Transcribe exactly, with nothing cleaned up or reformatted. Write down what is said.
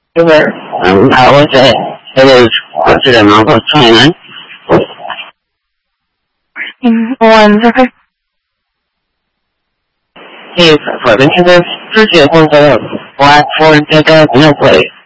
River. Um, I would say it is considered number twenty-nine. One second. 第可能这个世界工作的，我我这个没有会。